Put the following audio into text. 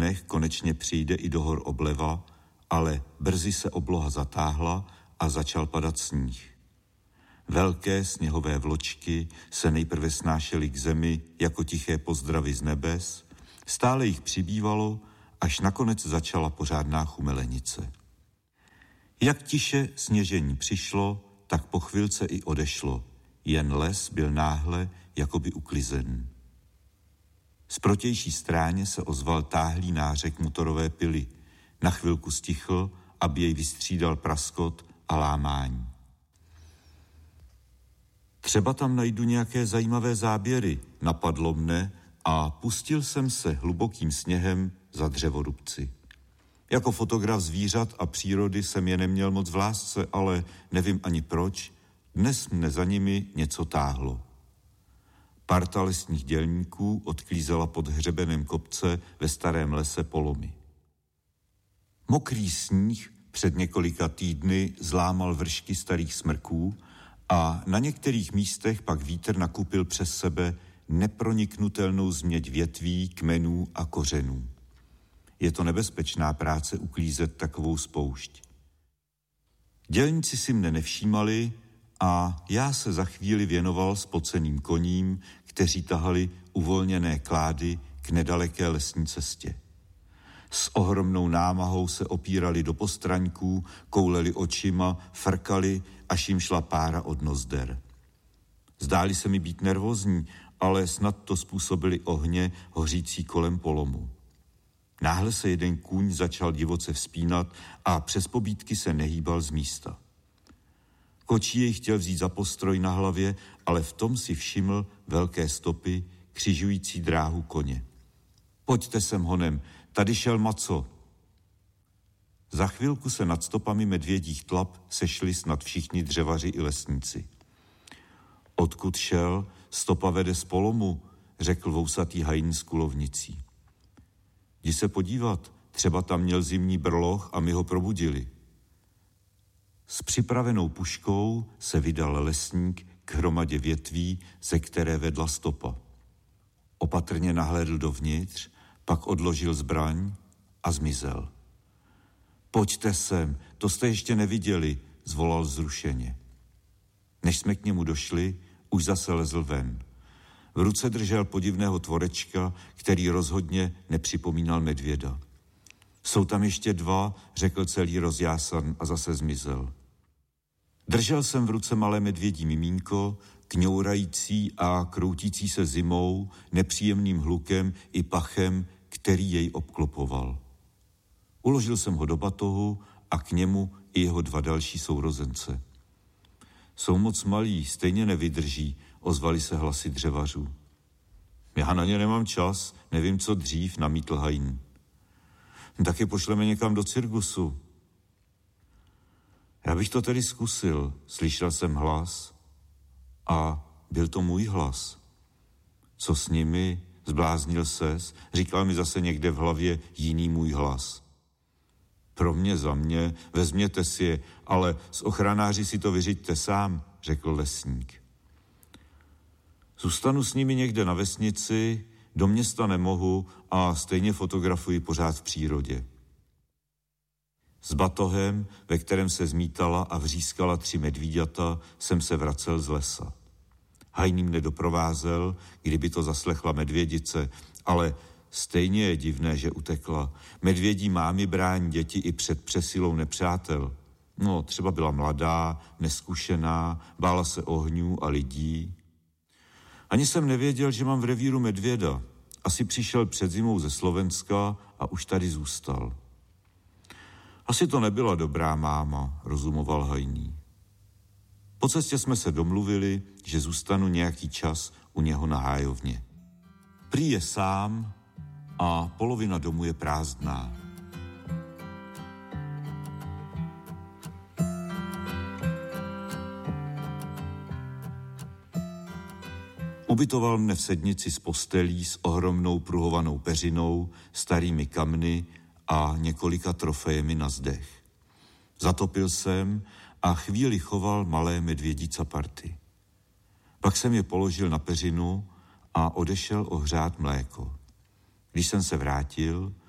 dnech konečně přijde i do hor obleva, ale brzy se obloha zatáhla a začal padat sníh. Velké sněhové vločky se nejprve snášely k zemi jako tiché pozdravy z nebes, stále jich přibývalo, až nakonec začala pořádná chumelenice. Jak tiše sněžení přišlo, tak po chvilce i odešlo, jen les byl náhle jakoby uklizen. Z protější stráně se ozval táhlý nářek motorové pily. Na chvilku stichl, aby jej vystřídal praskot a lámání. Třeba tam najdu nějaké zajímavé záběry, napadlo mne a pustil jsem se hlubokým sněhem za dřevorubci. Jako fotograf zvířat a přírody jsem je neměl moc v lásce, ale nevím ani proč, dnes mne za nimi něco táhlo. Parta lesních dělníků odklízela pod hřebenem kopce ve starém lese polomy. Mokrý sníh před několika týdny zlámal vršky starých smrků a na některých místech pak vítr nakupil přes sebe neproniknutelnou změť větví, kmenů a kořenů. Je to nebezpečná práce uklízet takovou spoušť. Dělníci si mne nevšímali a já se za chvíli věnoval spoceným koním, kteří tahali uvolněné klády k nedaleké lesní cestě. S ohromnou námahou se opírali do postraňků, kouleli očima, frkali, až jim šla pára od nozder. Zdáli se mi být nervózní, ale snad to způsobili ohně hořící kolem polomu. Náhle se jeden kůň začal divoce vzpínat a přes pobídky se nehýbal z místa. Kočí jej chtěl vzít za postroj na hlavě, ale v tom si všiml velké stopy křižující dráhu koně. Pojďte sem honem, tady šel Maco. Za chvilku se nad stopami medvědích tlap sešli snad všichni dřevaři i lesníci. Odkud šel, stopa vede z polomu, řekl vousatý hajn s kulovnicí. Jdi se podívat, třeba tam měl zimní brloch a my ho probudili. S připravenou puškou se vydal lesník k hromadě větví, ze které vedla stopa. Opatrně nahlédl dovnitř, pak odložil zbraň a zmizel. Pojďte sem, to jste ještě neviděli, zvolal zrušeně. Než jsme k němu došli, už zase lezl ven. V ruce držel podivného tvorečka, který rozhodně nepřipomínal medvěda. Jsou tam ještě dva, řekl celý rozjásan a zase zmizel. Držel jsem v ruce malé medvědí mimínko, kňourající a kroutící se zimou, nepříjemným hlukem i pachem, který jej obklopoval. Uložil jsem ho do batohu a k němu i jeho dva další sourozence. Jsou moc malí, stejně nevydrží, ozvali se hlasy dřevařů. Já na ně nemám čas, nevím, co dřív, namítl hajn. Tak je pošleme někam do cirkusu. Já bych to tedy zkusil, slyšel jsem hlas a byl to můj hlas. Co s nimi, zbláznil ses, říkal mi zase někde v hlavě jiný můj hlas. Pro mě, za mě, vezměte si je, ale s ochranáři si to vyřiďte sám, řekl lesník. Zůstanu s nimi někde na vesnici, do města nemohu a stejně fotografuji pořád v přírodě. S batohem, ve kterém se zmítala a vřískala 3 medvíďata, jsem se vracel z lesa. Hajný mne doprovázel, kdyby to zaslechla medvědice, ale stejně je divné, že utekla. Medvědí mámy brání děti i před přesilou nepřátel. No, třeba byla mladá, neskušená, bála se ohňů a lidí. Ani jsem nevěděl, že mám v revíru medvěda. Asi přišel před zimou ze Slovenska a už tady zůstal. Asi to nebyla dobrá máma, rozumoval hajný. Po cestě jsme se domluvili, že zůstanu nějaký čas u něho na hájovně. Prý je sám a polovina domu je prázdná. Ubytoval mne v sednici z postelí s ohromnou pruhovanou peřinou, starými kamny a několika trofejemi na zdech. Zatopil jsem a chvíli choval malé medvědí caparty. Pak jsem je položil na peřinu a odešel ohřát mléko. Když jsem se vrátil,